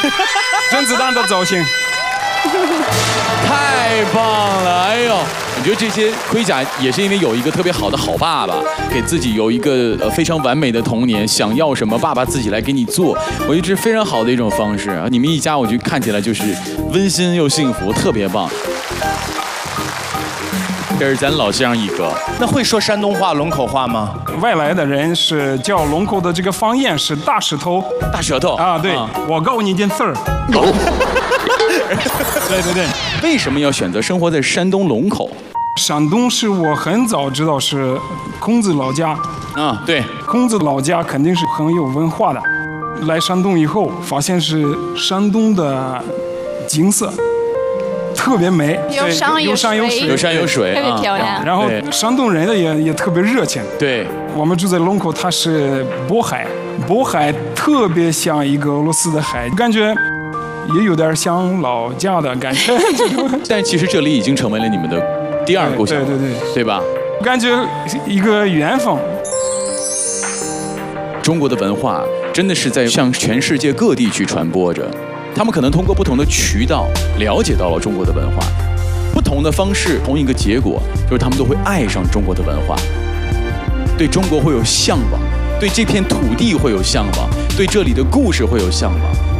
甄子丹的造型。 太棒了！哎呦，我觉得这些盔甲也是因为有一个特别好的好爸爸，给自己有一个非常完美的童年，想要什么爸爸自己来给你做，我觉得这是非常好的一种方式啊！你们一家我觉得看起来就是温馨又幸福，特别棒。这是咱老乡一哥， 那会说山东话、龙口话吗？ 外来的人是叫龙口的这个方言是大舌头， 大舌头啊，对，我告诉你一件事儿。对对对， 为什么要选择生活在山东龙口？ 山东是我很早知道是孔子老家啊，对， 孔子老家肯定是很有文化的。来山东以后，发现是山东的景色特别美， 有山有水， 有山有水， 特别漂亮。 然后山东人也特别热情。 对， 我们住在龙口，它是渤海，渤海特别像一个俄罗斯的海，感觉也有点像老家的感觉。 但其实这里已经成为了你们的第二故乡， 对对对， 对吧？ 感觉一个缘分。 中国的文化真的是在向全世界各地去传播着。他们可能通过不同的渠道了解到了中国的文化，不同的方式，同一个结果，就是他们都会爱上中国的文化，对中国会有向往，对这片土地会有向往，对这里的故事会有向往。